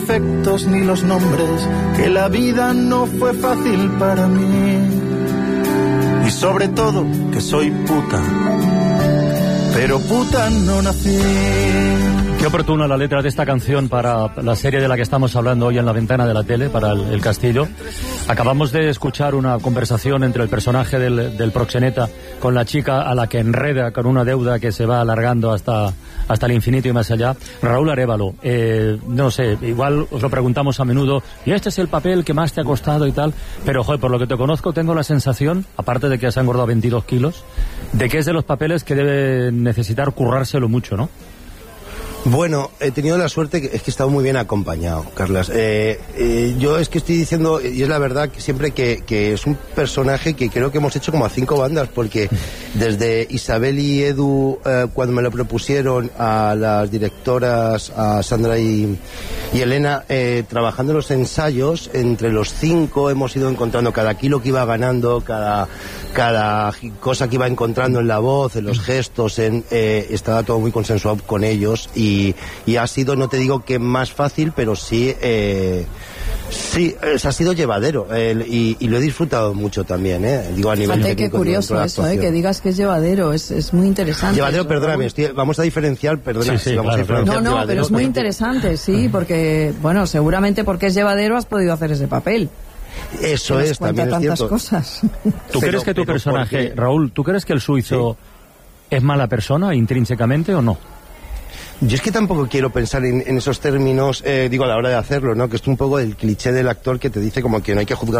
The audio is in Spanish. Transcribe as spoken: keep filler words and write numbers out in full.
defectos ni los nombres, que la vida no fue fácil para mí. Y sobre todo que soy puta, pero puta no nací. Qué oportuna la letra de esta canción para la serie de la que estamos hablando hoy en La Ventana de la Tele, para el, el Castillo. Acabamos de escuchar una conversación entre el personaje del, del proxeneta con la chica a la que enreda con una deuda que se va alargando hasta, hasta el infinito y más allá. Raúl Arévalo, eh, no sé, igual os lo preguntamos a menudo, y este es el papel que más te ha costado y tal, pero joder, por lo que te conozco tengo la sensación, aparte de que has engordado veintidós kilos, de que es de los papeles que debe necesitar currárselo mucho, ¿no? Bueno, he tenido la suerte, que es que he estado muy bien acompañado, Carlas. Eh, eh, yo es que estoy diciendo, y es la verdad, que siempre que, que es un personaje que creo que hemos hecho como a cinco bandas, porque desde Isabel y Edu, eh, cuando me lo propusieron, a las directoras, a Sandra y, y Elena, eh, trabajando en los ensayos, entre los cinco hemos ido encontrando cada kilo que iba ganando, cada, cada cosa que iba encontrando en la voz, en los gestos, en, eh, estaba todo muy consensuado con ellos, y Y, y ha sido, no te digo que más fácil, pero sí, eh, sí, es, ha sido llevadero, eh, y, y lo he disfrutado mucho también, eh, digo a nivel Fíjate, técnico. qué curioso eso, eh, que digas que es llevadero, es, es muy interesante. Llevadero, eso, perdóname, estoy, vamos a diferenciar, perdona, sí, sí, vamos claro, a diferenciar. No, no, llevadero, pero es muy interesante, sí, porque, bueno, seguramente porque es llevadero has podido hacer ese papel. Eso que nos es, cuenta también es tantas cierto. cosas. ¿Tú Pero, crees que tu pero personaje, porque... Raúl, ¿tú crees que el suizo sí. es mala persona intrínsecamente o no? Yo es que tampoco quiero pensar en, en esos términos, eh, digo, a la hora de hacerlo, ¿no? Que es un poco el cliché del actor que te dice como que no hay que juzgar